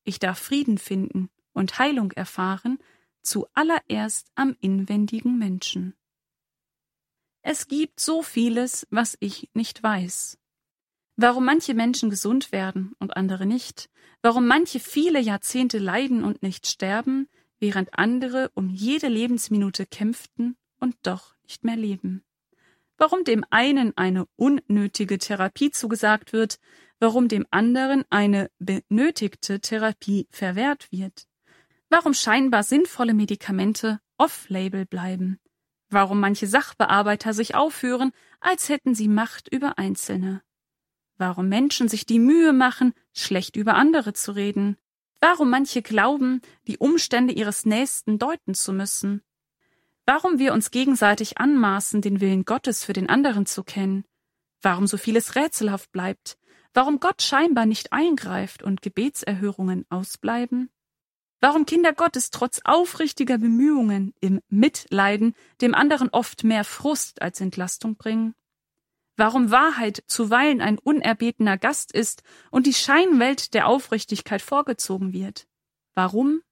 Ich darf Frieden finden und Heilung erfahren, zuallererst am inwendigen Menschen. Es gibt so vieles, was ich nicht weiß. Warum manche Menschen gesund werden und andere nicht, warum manche viele Jahrzehnte leiden und nicht sterben, während andere um jede Lebensminute kämpften und doch nicht mehr leben. Warum dem einen eine unnötige Therapie zugesagt wird, warum dem anderen eine benötigte Therapie verwehrt wird. Warum scheinbar sinnvolle Medikamente off-label bleiben. Warum manche Sachbearbeiter sich aufführen, als hätten sie Macht über Einzelne. Warum Menschen sich die Mühe machen, schlecht über andere zu reden. Warum manche glauben, die Umstände ihres Nächsten deuten zu müssen. Warum wir uns gegenseitig anmaßen, den Willen Gottes für den anderen zu kennen. Warum so vieles rätselhaft bleibt. Warum Gott scheinbar nicht eingreift und Gebetserhörungen ausbleiben. Warum Kinder Gottes trotz aufrichtiger Bemühungen im Mitleiden dem anderen oft mehr Frust als Entlastung bringen. Warum Wahrheit zuweilen ein unerbetener Gast ist und die Scheinwelt der Aufrichtigkeit vorgezogen wird. Warum?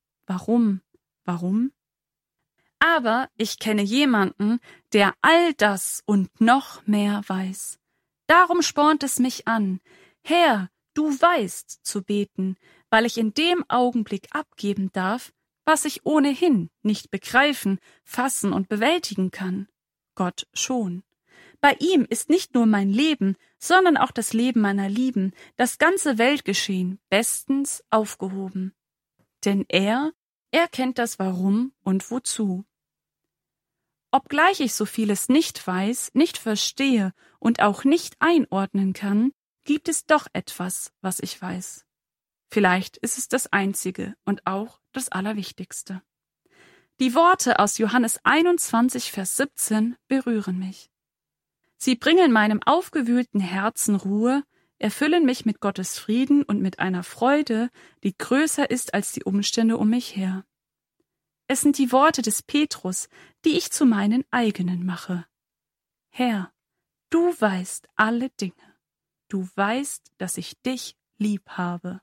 Aber ich kenne jemanden, der all das und noch mehr weiß. Darum spornt es mich an, Herr, du weißt, zu beten, weil ich in dem Augenblick abgeben darf, was ich ohnehin nicht begreifen, fassen und bewältigen kann. Gott schon. Bei ihm ist nicht nur mein Leben, sondern auch das Leben meiner Lieben, das ganze Weltgeschehen bestens aufgehoben. Denn er kennt das Warum und Wozu. Obgleich ich so vieles nicht weiß, nicht verstehe und auch nicht einordnen kann, gibt es doch etwas, was ich weiß. Vielleicht ist es das Einzige und auch das Allerwichtigste. Die Worte aus Johannes 21, Vers 17 berühren mich. Sie bringen meinem aufgewühlten Herzen Ruhe, erfüllen mich mit Gottes Frieden und mit einer Freude, die größer ist als die Umstände um mich her. Es sind die Worte des Petrus, die ich zu meinen eigenen mache. Herr, du weißt alle Dinge. Du weißt, dass ich dich lieb habe.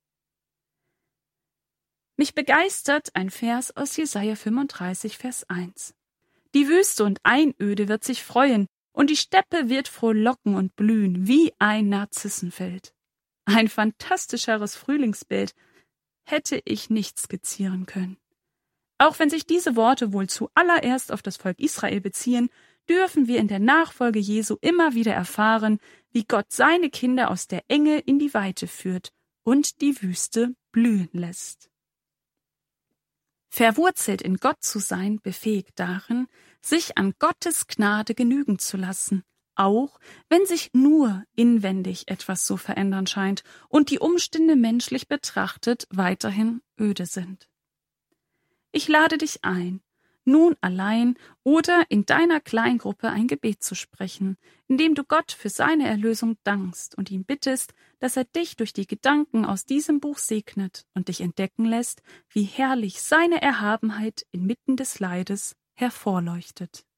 Mich begeistert ein Vers aus Jesaja 35, Vers 1. Die Wüste und Einöde wird sich freuen, und die Steppe wird frohlocken und blühen wie ein Narzissenfeld. Ein fantastischeres Frühlingsbild hätte ich nicht skizzieren können. Auch wenn sich diese Worte wohl zuallererst auf das Volk Israel beziehen, dürfen wir in der Nachfolge Jesu immer wieder erfahren, wie Gott seine Kinder aus der Enge in die Weite führt und die Wüste blühen lässt. Verwurzelt in Gott zu sein, befähigt darin, sich an Gottes Gnade genügen zu lassen, auch wenn sich nur inwendig etwas zu verändern scheint und die Umstände menschlich betrachtet weiterhin öde sind. Ich lade dich ein, nun allein oder in deiner Kleingruppe ein Gebet zu sprechen, indem du Gott für seine Erlösung dankst und ihn bittest, dass er dich durch die Gedanken aus diesem Buch segnet und dich entdecken lässt, wie herrlich seine Erhabenheit inmitten des Leides hervorleuchtet.